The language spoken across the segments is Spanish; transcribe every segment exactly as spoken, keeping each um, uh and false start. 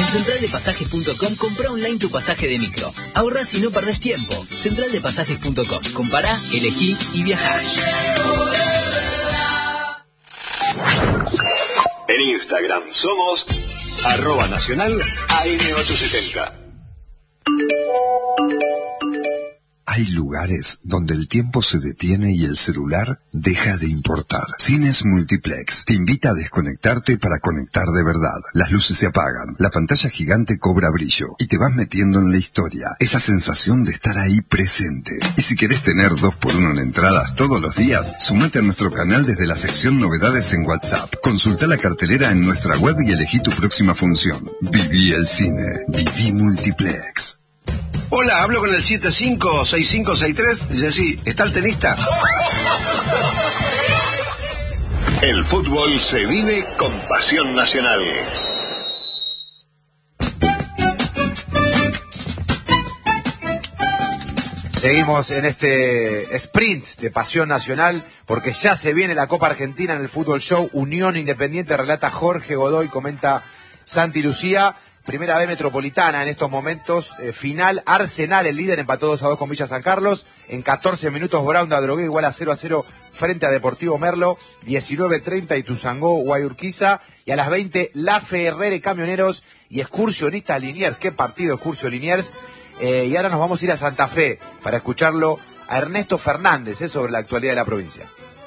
En central de pasajes punto com compra online tu pasaje de micro. Ahorrás y no perdés tiempo. central de pasajes punto com. Compará, elegí y viajá. En Instagram somos arroba nacional A M ochocientos setenta. Hay lugares donde el tiempo se detiene y el celular deja de importar. Cines Multiplex te invita a desconectarte para conectar de verdad. Las luces se apagan, la pantalla gigante cobra brillo y te vas metiendo en la historia. Esa sensación de estar ahí presente. Y si querés tener dos por uno en entradas todos los días, sumate a nuestro canal desde la sección novedades en WhatsApp. Consulta la cartelera en nuestra web y elegí tu próxima función. Viví el cine. Viví Multiplex. Hola, hablo con el siete cinco seis cinco seis tres. Dice sí, ¿está el tenista? El fútbol se vive con pasión nacional. Seguimos en este sprint de pasión nacional porque ya se viene la Copa Argentina en el Fútbol Show. Unión Independiente, relata Jorge Godoy, comenta Santi Lucía. Primera B Metropolitana en estos momentos, eh, final, Arsenal, el líder, empató dos a dos con Villa San Carlos, en catorce minutos Brown de Adrogué igual a cero a cero frente a Deportivo Merlo, diecinueve treinta Ituzangó, Guayurquiza, y a las veinte La Ferrere Camioneros y Excursionistas Liniers. Qué partido Excursio Liniers, eh, y ahora nos vamos a ir a Santa Fe para escucharlo a Ernesto Fernández, eh, sobre la actualidad de la provincia.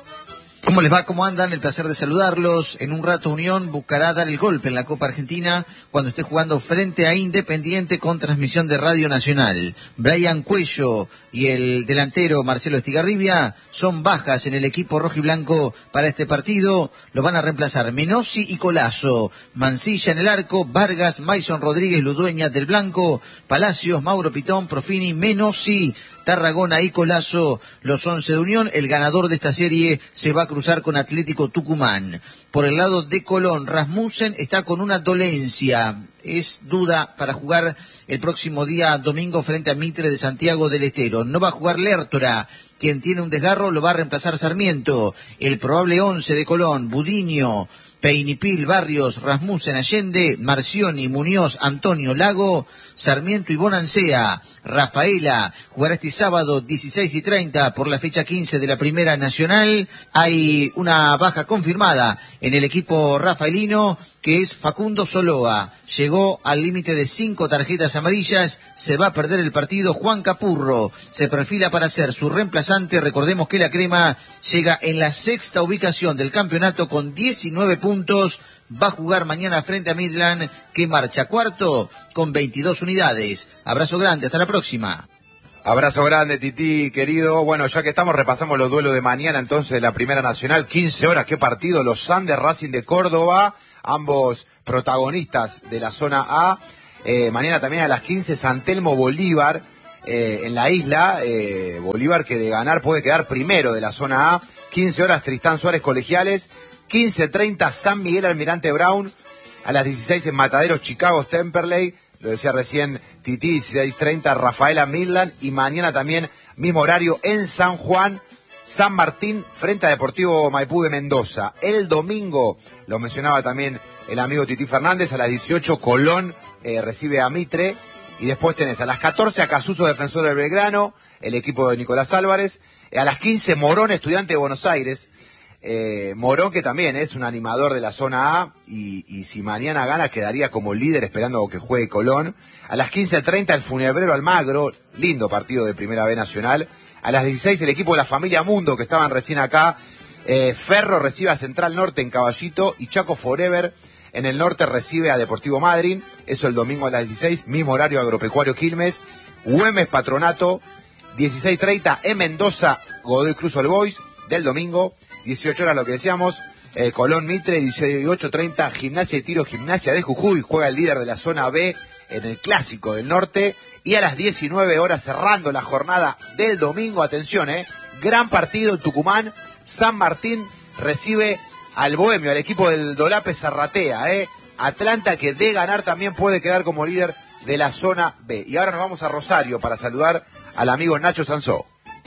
¿Cómo les va? ¿Cómo andan? El placer de saludarlos. En un rato Unión buscará dar el golpe en la Copa Argentina cuando esté jugando frente a Independiente con transmisión de Radio Nacional. Brian Cuello y el delantero Marcelo Estigarribia son bajas en el equipo rojiblanco para este partido. Lo van a reemplazar Menossi y Colazo. Mancilla en el arco, Vargas, Maison Rodríguez, Ludueña del Blanco, Palacios, Mauro Pitón, Profini, Menossi, Tarragona y Colazo, los once de Unión. El ganador de esta serie se va a cruzar con Atlético Tucumán. Por el lado de Colón, Rasmussen está con una dolencia. Es duda para jugar el próximo día domingo frente a Mitre de Santiago del Estero. No va a jugar Lertora. Quien tiene un desgarro lo va a reemplazar Sarmiento. El probable once de Colón, Budiño, Peinipil, Barrios, Rasmussen, Allende, Marcioni, Muñoz, Antonio, Lago, Sarmiento y Bonancea. Rafaela jugará este sábado dieciséis y treinta por la fecha quince de la Primera Nacional. Hay una baja confirmada en el equipo rafaelino, que es Facundo Soloa. Llegó al límite de cinco tarjetas amarillas, se va a perder el partido. Juan Capurro se perfila para ser su reemplazante. Recordemos que la Crema llega en la sexta ubicación del campeonato con diecinueve puntos. Va a jugar mañana frente a Midland, que marcha cuarto con veintidós unidades. Abrazo grande, hasta la próxima. Abrazo grande, Tití, querido. Bueno, ya que estamos, repasamos los duelos de mañana, entonces, de la Primera Nacional. quince horas, qué partido. Los Andes, Racing de Córdoba, ambos protagonistas de la zona A. Eh, mañana también a las quince, San Telmo Bolívar, eh, en la isla. Eh, Bolívar, que de ganar puede quedar primero de la zona A. quince horas, Tristán Suárez Colegiales. quince treinta, San Miguel Almirante Brown. A las dieciséis en Mataderos, Chicago Temperley. Lo decía recién Tití, dieciséis treinta, Rafaela Midland. Y mañana también, mismo horario, en San Juan, San Martín, frente a Deportivo Maipú de Mendoza. El domingo, lo mencionaba también el amigo Tití Fernández, a las dieciocho, Colón eh, recibe a Mitre. Y después tenés a las catorce, a Casuso, Defensor del Belgrano, el equipo de Nicolás Álvarez. A las quince, Morón, Estudiante de Buenos Aires. Eh, Morón, que también es un animador de la zona A, y, y si mañana gana quedaría como líder esperando que juegue Colón. A las quince treinta el Funebrero Almagro, lindo partido de Primera B Nacional. A las dieciséis el equipo de la familia Mundo, que estaban recién acá. eh, Ferro recibe a Central Norte en Caballito, y Chaco Forever en el norte recibe a Deportivo Madryn. Eso el domingo a las dieciséis, mismo horario, Agropecuario Quilmes. Güemes Patronato, dieciséis treinta en Mendoza, Godoy Cruz All Boys, del domingo. dieciocho horas, lo que decíamos, eh, Colón Mitre. Dieciocho treinta, Gimnasia y Tiro, Gimnasia de Jujuy, juega el líder de la zona B en el Clásico del Norte. Y a las diecinueve horas, cerrando la jornada del domingo, atención, eh, gran partido en Tucumán. San Martín recibe al Bohemio, al equipo del Dolape Zarratea, eh. Atlanta, que de ganar también puede quedar como líder de la zona B. Y ahora nos vamos a Rosario para saludar al amigo Nacho Sansó.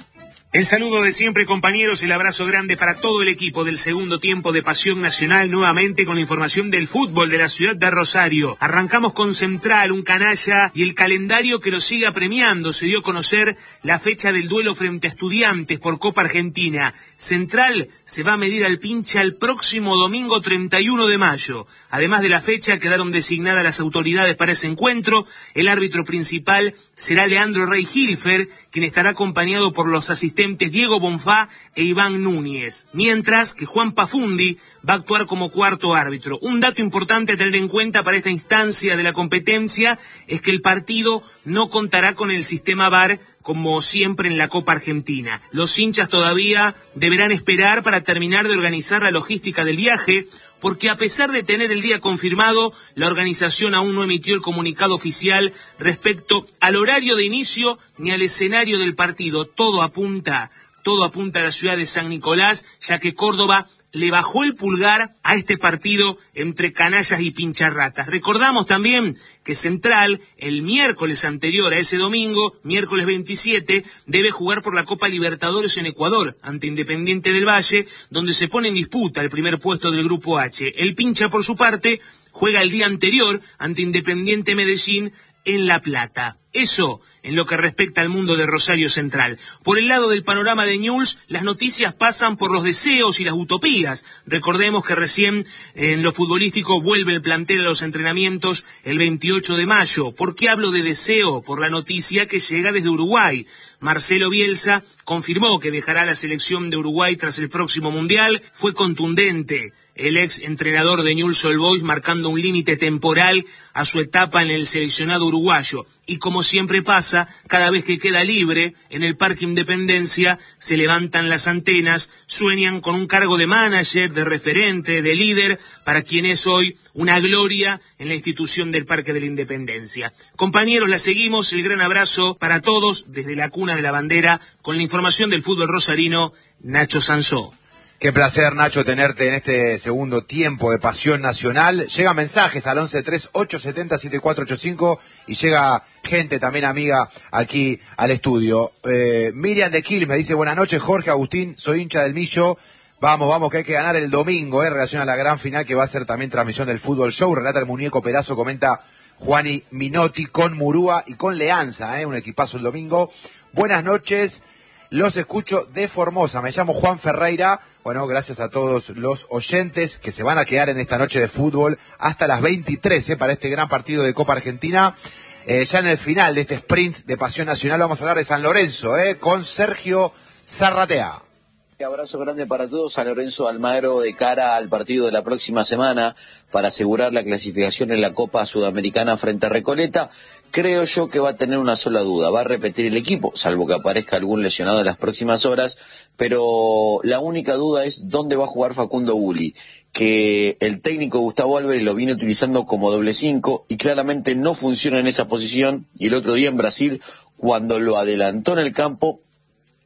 El saludo de siempre, compañeros, el abrazo grande para todo el equipo del segundo tiempo de Pasión Nacional, nuevamente con la información del fútbol de la ciudad de Rosario. Arrancamos con Central, un canalla, y el calendario que nos sigue apremiando. Se dio a conocer la fecha del duelo frente a Estudiantes por Copa Argentina. Central se va a medir al Pincha el próximo domingo treinta y uno de mayo. Además de la fecha, quedaron designadas las autoridades para ese encuentro. El árbitro principal será Leandro Rey Hilfer, quien estará acompañado por los asistentes Diego Bonfá e Iván Núñez, mientras que Juan Pafundi va a actuar como cuarto árbitro. Un dato importante a tener en cuenta para esta instancia de la competencia es que el partido no contará con el sistema V A R como siempre en la Copa Argentina. Los hinchas todavía deberán esperar para terminar de organizar la logística del viaje, porque a pesar de tener el día confirmado, la organización aún no emitió el comunicado oficial respecto al horario de inicio ni al escenario del partido. Todo apunta, todo apunta a la ciudad de San Nicolás, ya que Córdoba le bajó el pulgar a este partido entre canallas y pincharratas. Recordamos también que Central, el miércoles anterior a ese domingo, miércoles veintisiete, debe jugar por la Copa Libertadores en Ecuador, ante Independiente del Valle, donde se pone en disputa el primer puesto del Grupo H. El Pincha, por su parte, juega el día anterior ante Independiente Medellín en La Plata. Eso en lo que respecta al mundo de Rosario Central. Por el lado del panorama de Newell's, las noticias pasan por los deseos y las utopías. Recordemos que recién en lo futbolístico vuelve el plantel a los entrenamientos el veintiocho de mayo. ¿Por qué hablo de deseo? Por la noticia que llega desde Uruguay. Marcelo Bielsa confirmó que dejará la selección de Uruguay tras el próximo Mundial. Fue contundente el ex entrenador de Newell's Old Boys, marcando un límite temporal a su etapa en el seleccionado uruguayo. Y como siempre pasa, cada vez que queda libre en el Parque Independencia, se levantan las antenas, sueñan con un cargo de manager, de referente, de líder, para quien es hoy una gloria en la institución del Parque de la Independencia. Compañeros, la seguimos, el gran abrazo para todos desde la cuna de la bandera, con la información del fútbol rosarino, Nacho Sansó. Qué placer, Nacho, tenerte en este segundo tiempo de Pasión Nacional. Llegan mensajes al once tres ocho siete cero siete cuatro ocho cinco y llega gente también amiga aquí al estudio. Eh, Miriam de Quilmes me dice, buenas noches, Jorge, Agustín, soy hincha del Millo. Vamos, vamos, que hay que ganar el domingo, eh, en relación a la gran final que va a ser también transmisión del Fútbol Show. Relata el muñeco Pedazo, comenta Juani Minotti con Murúa y con Leanza, eh, un equipazo el domingo. Buenas noches. Los escucho de Formosa, me llamo Juan Ferreira. Bueno, gracias a todos los oyentes que se van a quedar en esta noche de fútbol hasta las veintitrés, eh, para este gran partido de Copa Argentina. Eh, ya en el final de este sprint de Pasión Nacional vamos a hablar de San Lorenzo, eh, con Sergio Zarratea. Un abrazo grande para todos. San Lorenzo Almagro de cara al partido de la próxima semana para asegurar la clasificación en la Copa Sudamericana frente a Recoleta. Creo yo que va a tener una sola duda, va a repetir el equipo, salvo que aparezca algún lesionado en las próximas horas, pero la única duda es dónde va a jugar Facundo Bulli, que el técnico Gustavo Álvarez lo viene utilizando como doble cinco y claramente no funciona en esa posición, y el otro día en Brasil, cuando lo adelantó en el campo,